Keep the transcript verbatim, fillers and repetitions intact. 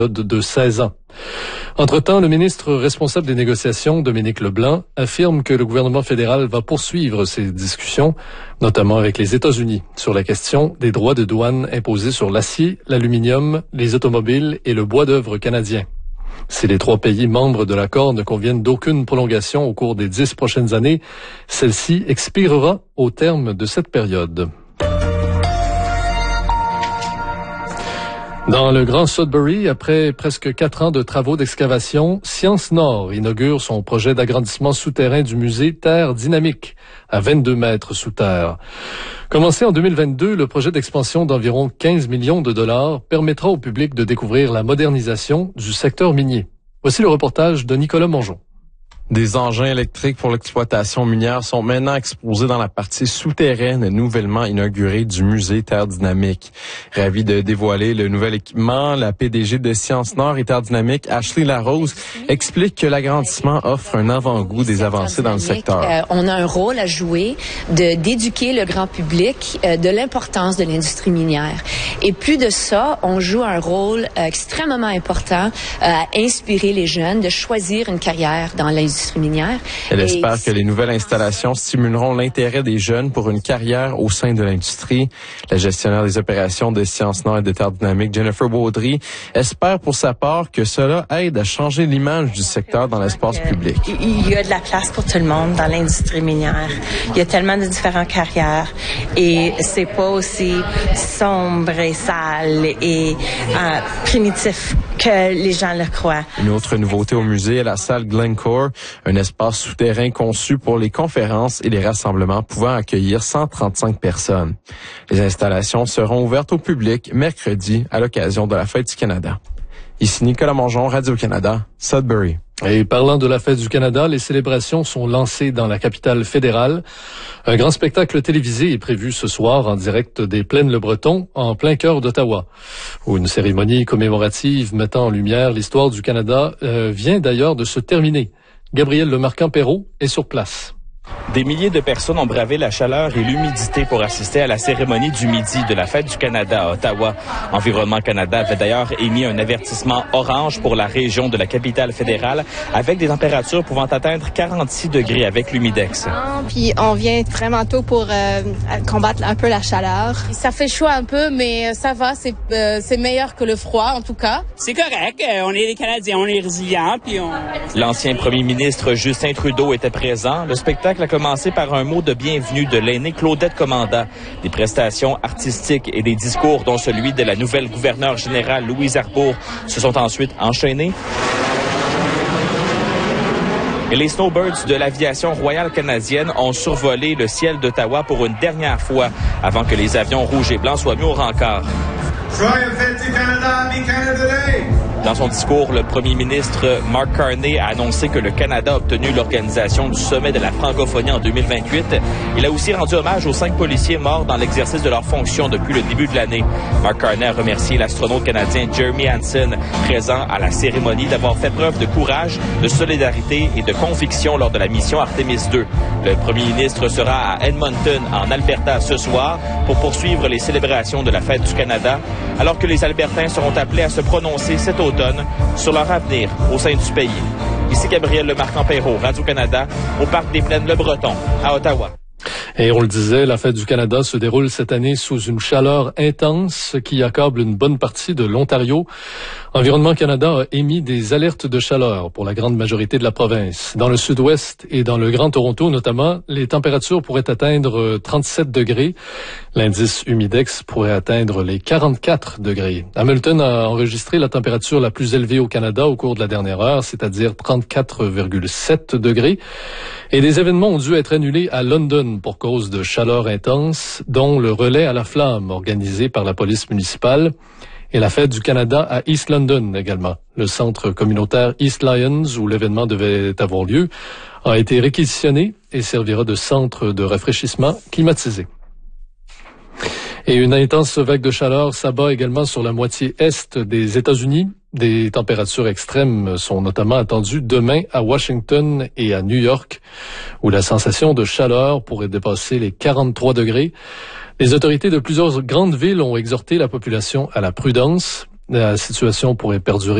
de seize ans. Entre-temps, le ministre responsable des négociations, Dominique Leblanc, affirme que le gouvernement fédéral va poursuivre ses discussions, notamment avec les États-Unis, sur la question des droits de douane imposés sur l'acier, l'aluminium, les automobiles et le bois d'œuvre canadien. Si les trois pays membres de l'accord ne conviennent d'aucune prolongation au cours des dix prochaines années, celle-ci expirera au terme de cette période. Dans le Grand Sudbury, après presque quatre ans de travaux d'excavation, Sciences Nord inaugure son projet d'agrandissement souterrain du musée Terre Dynamique, à vingt-deux mètres sous terre. Commencé en deux mille vingt-deux, le projet d'expansion d'environ quinze millions de dollars permettra au public de découvrir la modernisation du secteur minier. Voici le reportage de Nicolas Mongeon. Des engins électriques pour l'exploitation minière sont maintenant exposés dans la partie souterraine nouvellement inaugurée du musée Terre Dynamique. Ravi de dévoiler le nouvel équipement, la P D G de Sciences Nord et Terre Dynamique, Ashley Larose, explique que l'agrandissement offre un avant-goût des avancées dans le secteur. Euh, on a un rôle à jouer de d'éduquer le grand public euh, de l'importance de l'industrie minière. Et plus de ça, on joue un rôle euh, extrêmement important euh, à inspirer les jeunes de choisir une carrière dans l'industrie minière. Elle et espère que les nouvelles installations stimuleront l'intérêt des jeunes pour une carrière au sein de l'industrie. La gestionnaire des opérations de Sciences Nord et de Terre Dynamique, Jennifer Baudry, espère pour sa part que cela aide à changer l'image du secteur dans l'espace public. Il y a de la place pour tout le monde dans l'industrie minière. Il y a tellement de différentes carrières et c'est pas aussi sombre et sale et euh, primitif que les gens le croient. Une autre nouveauté au musée est la salle Glencore, un espace souterrain conçu pour les conférences et les rassemblements pouvant accueillir cent trente-cinq personnes. Les installations seront ouvertes au public mercredi à l'occasion de la Fête du Canada. Ici Nicolas Mongeon, Radio-Canada, Sudbury. Et parlant de la Fête du Canada, les célébrations sont lancées dans la capitale fédérale. Un grand spectacle télévisé est prévu ce soir en direct des Plaines-le-Breton, en plein cœur d'Ottawa, où une cérémonie commémorative mettant en lumière l'histoire du Canada euh, vient d'ailleurs de se terminer. Gabriel Lemarquand-Perrault est sur place. Des milliers de personnes ont bravé la chaleur et l'humidité pour assister à la cérémonie du midi de la Fête du Canada à Ottawa. Environnement Canada avait d'ailleurs émis un avertissement orange pour la région de la capitale fédérale avec des températures pouvant atteindre quarante-six degrés avec l'humidex. Puis on vient vraiment tôt pour euh, combattre un peu la chaleur. Ça fait chaud un peu, mais ça va, c'est, euh, c'est meilleur que le froid en tout cas. C'est correct, on est des Canadiens, on est résilients. Puis on... L'ancien premier ministre Justin Trudeau était présent. Le spectacle a commencé par un mot de bienvenue de l'aînée Claudette Commanda. Des prestations artistiques et des discours, dont celui de la nouvelle gouverneure générale Louise Arbour, se sont ensuite enchaînés. Et les Snowbirds de l'aviation royale canadienne ont survolé le ciel d'Ottawa pour une dernière fois avant que les avions rouges et blancs soient mis au rencard. Dans son discours, le premier ministre Mark Carney a annoncé que le Canada a obtenu l'organisation du sommet de la francophonie en deux mille vingt-huit. Il a aussi rendu hommage aux cinq policiers morts dans l'exercice de leurs fonctions depuis le début de l'année. Mark Carney a remercié l'astronaute canadien Jeremy Hansen, présent à la cérémonie, d'avoir fait preuve de courage, de solidarité et de conviction lors de la mission Artemis deux. Le premier ministre sera à Edmonton, en Alberta, ce soir pour poursuivre les célébrations de la Fête du Canada, alors que les Albertains seront appelés à se prononcer cet automne sur leur avenir au sein du pays. Ici Gabriel Lemarquand-Perrault, Radio-Canada, au Parc des Plaines-le-Breton, à Ottawa. Et on le disait, la Fête du Canada se déroule cette année sous une chaleur intense qui accable une bonne partie de l'Ontario. Environnement Canada a émis des alertes de chaleur pour la grande majorité de la province. Dans le sud-ouest et dans le Grand Toronto notamment, les températures pourraient atteindre trente-sept degrés. L'indice humidex pourrait atteindre les quarante-quatre degrés. Hamilton a enregistré la température la plus élevée au Canada au cours de la dernière heure, c'est-à-dire trente-quatre virgule sept degrés. Et des événements ont dû être annulés à London pour cause de chaleur intense, dont le relais à la flamme organisé par la police municipale et la Fête du Canada à East London également. Le centre communautaire East Lions, où l'événement devait avoir lieu, a été réquisitionné et servira de centre de rafraîchissement climatisé. Et une intense vague de chaleur s'abat également sur la moitié est des États-Unis. Des températures extrêmes sont notamment attendues demain à Washington et à New York, où la sensation de chaleur pourrait dépasser les quarante-trois degrés. Les autorités de plusieurs grandes villes ont exhorté la population à la prudence. La situation pourrait perdurer